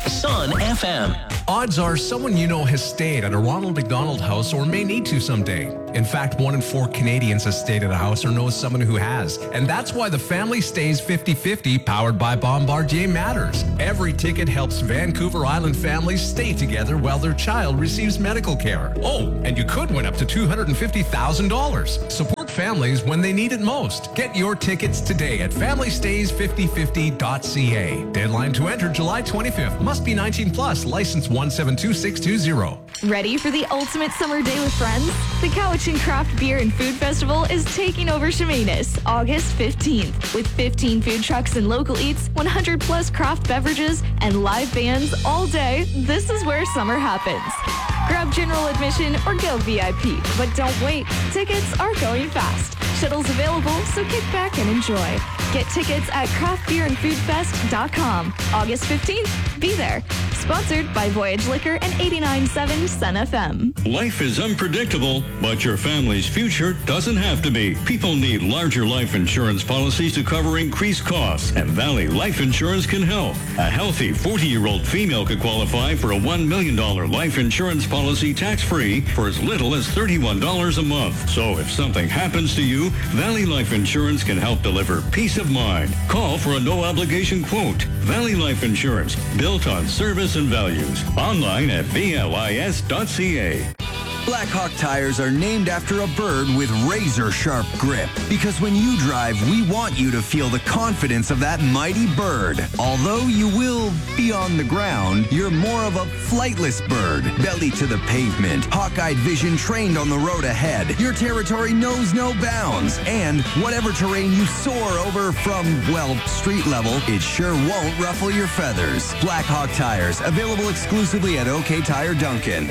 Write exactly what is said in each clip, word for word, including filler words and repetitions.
Sun F M. Odds are someone you know has stayed at a Ronald McDonald House or may need to someday. In fact, one in four Canadians has stayed at a house or knows someone who has. And that's why the Family Stays fifty fifty powered by Bombardier matters. Every ticket helps Vancouver Island families stay together while their child receives medical care. Oh, and you could win up to two hundred fifty thousand dollars. Support families when they need it most. Get your tickets today at family stays fifty fifty dot c a. Deadline to enter July twenty-fifth. Must be nineteen plus. License one seven two six two zero. Ready for the ultimate summer day with friends? The Cowichan Craft Beer and Food Festival is taking over Chemainus August fifteenth with fifteen food trucks and local eats, one hundred plus craft beverages, and live bands all day. This is where summer happens. Grab general admission or go V I P, but don't wait. Tickets are going fast. Shuttles available, so kick back and enjoy. Get tickets at craft beer and food fest dot com. August fifteenth, be there. Sponsored by Voyage Liquor and eighty-nine point seven Sun F M. Life is unpredictable, but your family's future doesn't have to be. People need larger life insurance policies to cover increased costs, and Valley Life Insurance can help. A healthy forty-year-old female could qualify for a one million dollars life insurance policy tax-free for as little as thirty-one dollars a month. So if something happens to you, Valley Life Insurance can help deliver peace of mind. Call for a no-obligation quote. Valley Life Insurance, built on service and values. Online at V L I S dot C A. Blackhawk tires are named after a bird with razor-sharp grip. Because when you drive, we want you to feel the confidence of that mighty bird. Although you will be on the ground, you're more of a flightless bird. Belly to the pavement, hawk-eyed vision trained on the road ahead. Your territory knows no bounds. And whatever terrain you soar over from, well, street level, it sure won't ruffle your feathers. Blackhawk tires, available exclusively at OK Tire Duncan.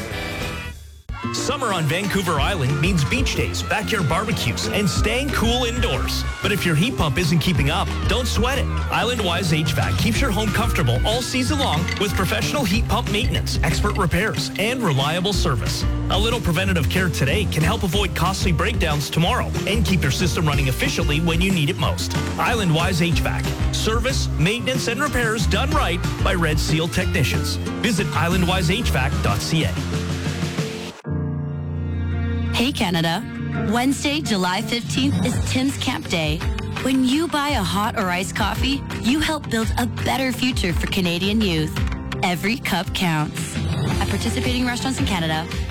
Summer on Vancouver Island means beach days, backyard barbecues, and staying cool indoors. But if your heat pump isn't keeping up, don't sweat it. Island-Wise H V A C keeps your home comfortable all season long with professional heat pump maintenance, expert repairs, and reliable service. A little preventative care today can help avoid costly breakdowns tomorrow and keep your system running efficiently when you need it most. Island-Wise H V A C. Service, maintenance, and repairs done right by Red Seal technicians. Visit island wise h v a c dot c a. Hey Canada, Wednesday, July fifteenth is Tim's Camp Day. When you buy a hot or iced coffee, you help build a better future for Canadian youth. Every cup counts. At participating restaurants in Canada,